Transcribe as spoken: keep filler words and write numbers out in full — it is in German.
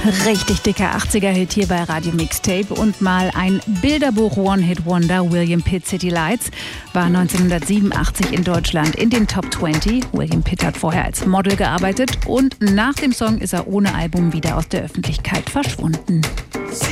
Richtig dicker achtziger-Hit hier bei Radio Mixtape und mal ein Bilderbuch One-Hit-Wonder. William Pitt, City Lights, war neunzehnhundertsiebenundachtzig in Deutschland in den Top zwanzig. William Pitt hat vorher als Model gearbeitet und nach dem Song ist er ohne Album wieder aus der Öffentlichkeit verschwunden.